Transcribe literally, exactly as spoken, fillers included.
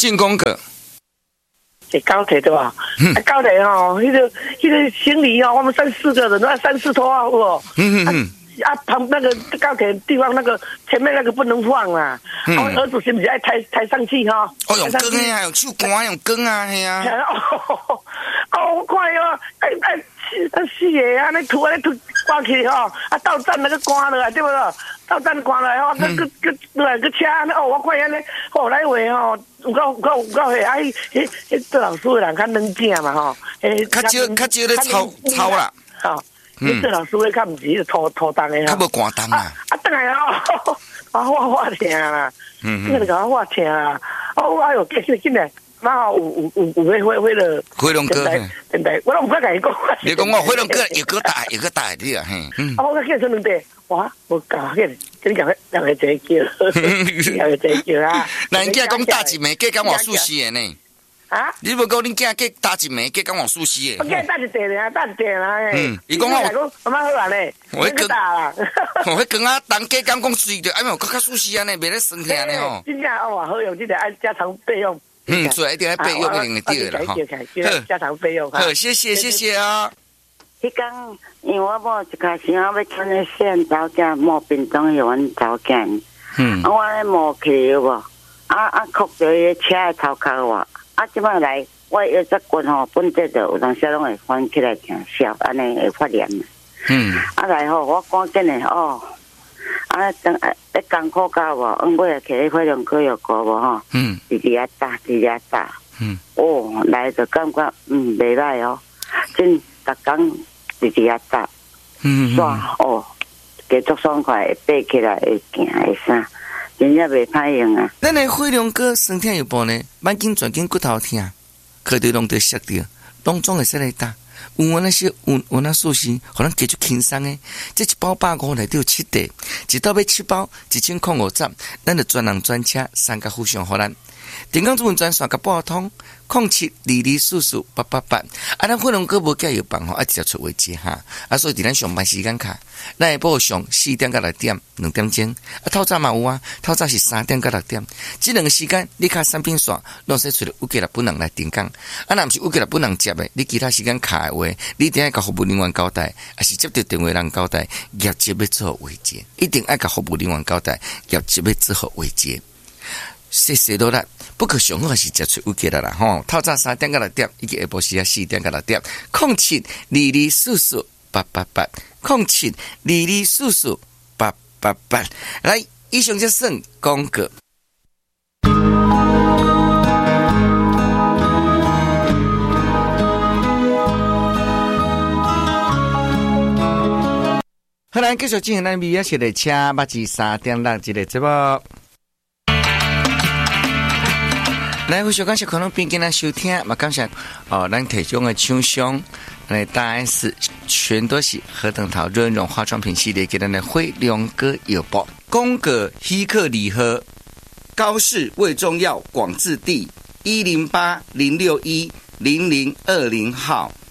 进攻个。 坐高铁对吧？嗯、啊，高铁哦，那个那个行李哦，我们三四个人，那三四拖啊，我。嗯嗯嗯。啊，旁那个高铁地方那个前面那个不能放啊。嗯。我儿子是不是爱抬抬上去哈？ 哦，用钢啊，用手竿，用钢啊，系啊。 哦，好快哦！哎哎，啊死个啊！你拖啊，你拖挂起吼，啊到站那个关了，对不对？到站关了吼，那个个来个车，哦，我看安尼，后来话吼。有够有够有够嘿！哎，迄迄做老师的人较冷静嘛吼，诶， 较少较少咧操操啦， 吼，迄做老师的较毋是拖拖动的较无寒动啊。 啊，等下哦，啊我我疼啦，嗯嗯，这个甲我疼啦，哦，哎呦，紧紧紧来，然后有有有有迄迄个火龙哥， 现在我拢唔敢甲伊讲。 你讲我火龙哥又个大又个大啲啊，嘿，嗯， 啊，我甲叫出两地，哇，无教个。跟你讲，两个在叫，两个在叫啊！ 那人家讲打一暝，计讲我熟悉的呢。啊？你无讲恁囝计打一暝，计讲我熟悉的。 我囝打一地啊，打一地啦。 嗯，伊讲我， 我蛮好玩嘞。 我迄打啦，我迄光啊，当计讲讲水着，哎呦，较较熟悉安尼，袂咧生气安尼吼。 真正哦，好用，真正爱加长备用。 嗯，所以一定要备用一定对了哈。 加长备用。 好，谢谢谢谢啊。 迄天，因为我某一开始我要穿个线走架摸冰冻有阮走架，嗯，啊我咧摸去有无？啊啊，哭着伊车的头壳我，啊即摆来我腰脊骨吼，本质就有当时拢会翻起来疼笑，安尼会发炎。嗯，啊来吼，我赶紧的哦，啊等一艰苦到无，阮尾去咧火龙哥药膏无吼，嗯，直直啊打，直直啊打，嗯，哦来就感觉嗯袂歹哦，真逐工。直直啊打，嗯，耍哦，加足爽快，爬起来会行会啥，真正袂歹用啊。 咱的火龙哥身体有无呢？慢筋、转筋、骨头疼，可得拢得摔掉，拢总会使来打。有我那些有我那寿司，可能加足轻松诶。这一包百五内底有七袋，一刀要七包，一千块五十，咱就专人专车三个互相互咱。电工主文专线甲拨通零七二二四四八八八，啊，咱火龙哥无加药房吼，啊，直接出位置哈，啊，所以伫咱上班时间卡，咱下晡上四点到六点两点钟，啊，透早嘛有啊，透早是三点到六点，这两个时间你卡产品线，拢使出来有几粒本人来电讲，啊，若毋是有几粒本人接的，你其他时间卡的话，你一定要甲服务人员交代，还是接到电话人交代，业绩要做好维持，一定要甲服务人员交代，业绩要做好维持。谢谢多啦，不可上好是接出有几啦啦吼，透早三点到六点，以及下晡时啊四点到六点，零七二二四四八八八，零七二二四四八八八，来，以上就算广告。好，咱继续进行咱美亚车的车八至三点六一个节目。来，非常感谢可能边跟咱收听，嘛感谢哦，咱提供的厂商，来大 S 全都是何等桃润润化妆品系列给咱的辉亮哥有报，宫格希克礼盒，高氏胃中药广治地一零八零六一零零二零号。